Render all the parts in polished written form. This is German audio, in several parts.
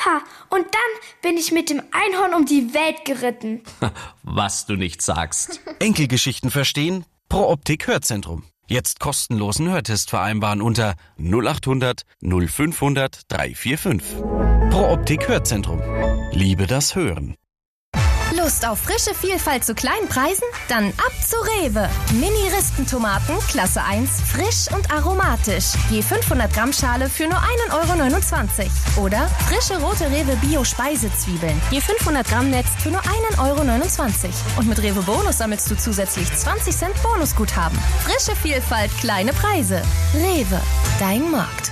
Opa, und dann bin ich mit dem Einhorn um die Welt geritten. Was du nicht sagst. Enkelgeschichten verstehen? Pro Optik Hörzentrum. Jetzt kostenlosen Hörtest vereinbaren unter 0800 0500 345. Pro Optik Hörzentrum. Liebe das Hören. Lust auf frische Vielfalt zu kleinen Preisen? Dann ab zu Rewe. Mini-Ristentomaten, Klasse 1, frisch und aromatisch. Je 500 Gramm Schale für nur 1,29 €. Oder frische rote Rewe Bio-Speisezwiebeln. Je 500 Gramm Netz für nur 1,29 €. Und mit Rewe Bonus sammelst du zusätzlich 20 Cent Bonusguthaben. Frische Vielfalt, kleine Preise. Rewe, dein Markt.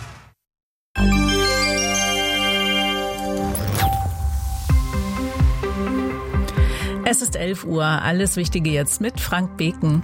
Es ist 11 Uhr. Alles Wichtige jetzt mit Frank Beken.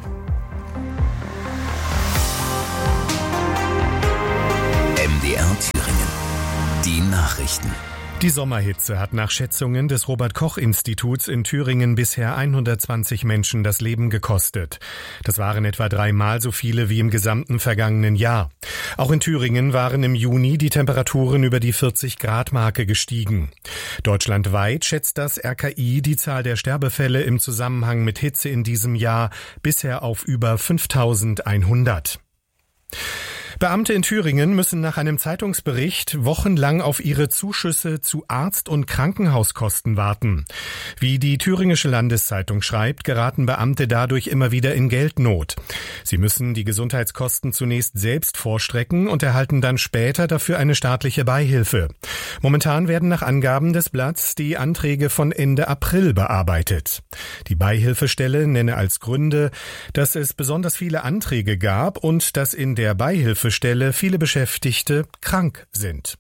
MDR Thüringen. Die Nachrichten. Die Sommerhitze hat nach Schätzungen des Robert-Koch-Instituts in Thüringen bisher 120 Menschen das Leben gekostet. Das waren etwa 3-mal so viele wie im gesamten vergangenen Jahr. Auch in Thüringen waren im Juni die Temperaturen über die 40-Grad-Marke gestiegen. Deutschlandweit schätzt das RKI die Zahl der Sterbefälle im Zusammenhang mit Hitze in diesem Jahr bisher auf über 5.100. Beamte in Thüringen müssen nach einem Zeitungsbericht wochenlang auf ihre Zuschüsse zu Arzt- und Krankenhauskosten warten. Wie die Thüringische Landeszeitung schreibt, geraten Beamte dadurch immer wieder in Geldnot. Sie müssen die Gesundheitskosten zunächst selbst vorstrecken und erhalten dann später dafür eine staatliche Beihilfe. Momentan werden nach Angaben des Blatts die Anträge von Ende April bearbeitet. Die Beihilfestelle nenne als Gründe, dass es besonders viele Anträge gab und dass in der Beihilfestelle viele Beschäftigte krank sind.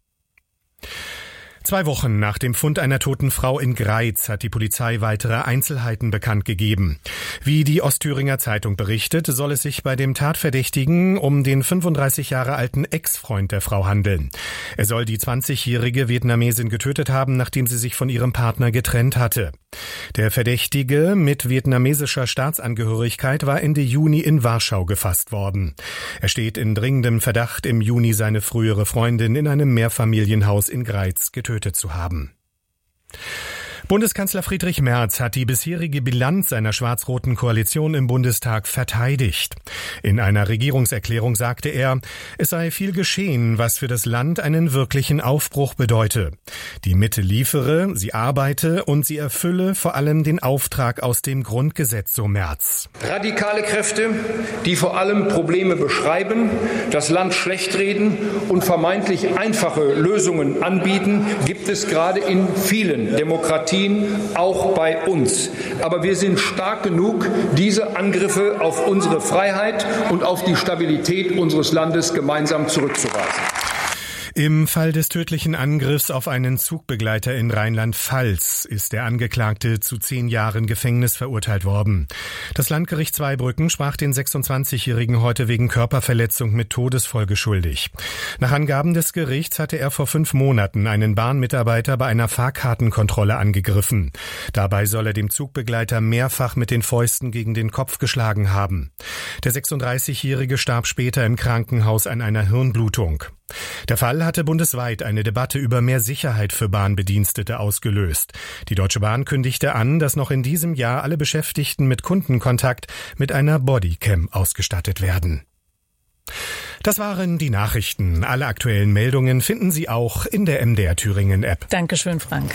2 Wochen nach dem Fund einer toten Frau in Greiz hat die Polizei weitere Einzelheiten bekannt gegeben. Wie die Ostthüringer Zeitung berichtet, soll es sich bei dem Tatverdächtigen um den 35 Jahre alten Ex-Freund der Frau handeln. Er soll die 20-jährige Vietnamesin getötet haben, nachdem sie sich von ihrem Partner getrennt hatte. Der Verdächtige mit vietnamesischer Staatsangehörigkeit war Ende Juni in Warschau gefasst worden. Er steht in dringendem Verdacht, im Juni seine frühere Freundin in einem Mehrfamilienhaus in Greiz getötet zu haben. Bundeskanzler Friedrich Merz hat die bisherige Bilanz seiner schwarz-roten Koalition im Bundestag verteidigt. In einer Regierungserklärung sagte er, es sei viel geschehen, was für das Land einen wirklichen Aufbruch bedeute. Die Mitte liefere, sie arbeite und sie erfülle vor allem den Auftrag aus dem Grundgesetz, so Merz. Radikale Kräfte, die vor allem Probleme beschreiben, das Land schlechtreden und vermeintlich einfache Lösungen anbieten, gibt es gerade in vielen Demokratien, auch bei uns. Aber wir sind stark genug, diese Angriffe auf unsere Freiheit und auf die Stabilität unseres Landes gemeinsam zurückzuweisen. Im Fall des tödlichen Angriffs auf einen Zugbegleiter in Rheinland-Pfalz ist der Angeklagte zu 10 Jahren Gefängnis verurteilt worden. Das Landgericht Zweibrücken sprach den 26-Jährigen heute wegen Körperverletzung mit Todesfolge schuldig. Nach Angaben des Gerichts hatte er vor 5 Monaten einen Bahnmitarbeiter bei einer Fahrkartenkontrolle angegriffen. Dabei soll er dem Zugbegleiter mehrfach mit den Fäusten gegen den Kopf geschlagen haben. Der 36-Jährige starb später im Krankenhaus an einer Hirnblutung. Der Fall hatte bundesweit eine Debatte über mehr Sicherheit für Bahnbedienstete ausgelöst. Die Deutsche Bahn kündigte an, dass noch in diesem Jahr alle Beschäftigten mit Kundenkontakt mit einer Bodycam ausgestattet werden. Das waren die Nachrichten. Alle aktuellen Meldungen finden Sie auch in der MDR Thüringen App. Dankeschön, Frank.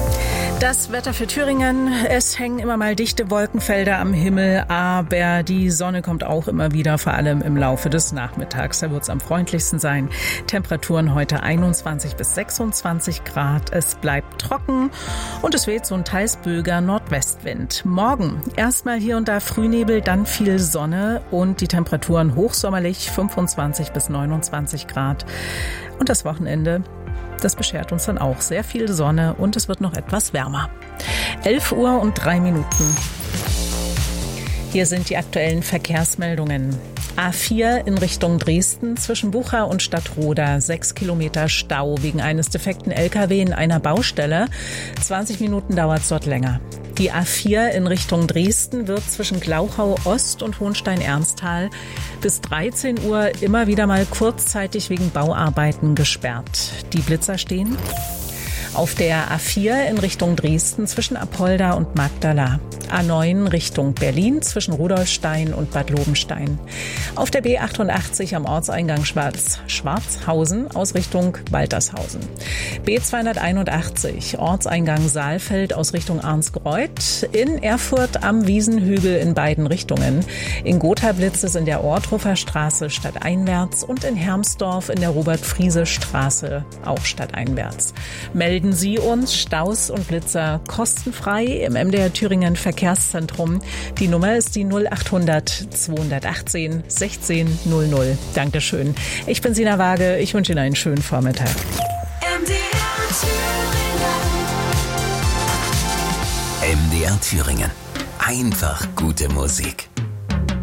Das Wetter für Thüringen, es hängen immer mal dichte Wolkenfelder am Himmel, aber die Sonne kommt auch immer wieder, vor allem im Laufe des Nachmittags. Da wird es am freundlichsten sein. Temperaturen heute 21 bis 26 Grad. Es bleibt trocken und es weht so ein teils böiger Nordwestwind. Morgen erstmal hier und da Frühnebel, dann viel Sonne und die Temperaturen hochsommerlich 25 bis 29 Grad. Und das Wochenende, das beschert uns dann auch sehr viel Sonne und es wird noch etwas wärmer. 11:03 Uhr. Hier sind die aktuellen Verkehrsmeldungen. A4 in Richtung Dresden zwischen Bucha und Stadtroda. 6 Kilometer Stau wegen eines defekten LKW in einer Baustelle. 20 Minuten dauert es dort länger. Die A4 in Richtung Dresden wird zwischen Glauchau Ost und Hohenstein-Ernsthal bis 13 Uhr immer wieder mal kurzzeitig wegen Bauarbeiten gesperrt. Die Blitzer stehen. Auf der A4 in Richtung Dresden zwischen Apolda und Magdala. A9 Richtung Berlin zwischen Rudolfstein und Bad Lobenstein. Auf der B88 am Ortseingang Schwarzhausen aus Richtung Waltershausen. B281 Ortseingang Saalfeld aus Richtung Arnsgreuth. In Erfurt am Wiesenhügel in beiden Richtungen. In Gotha blitzt es in der Ortruffer Straße stadteinwärts und in Hermsdorf in der Robert-Friese-Straße auch stadteinwärts. Melden Sie uns Staus und Blitzer kostenfrei im MDR Thüringen Verkehrszentrum. Die Nummer ist die 0800 218 16 00. Dankeschön. Ich bin Sina Waage. Ich wünsche Ihnen einen schönen Vormittag. MDR Thüringen. Einfach gute Musik.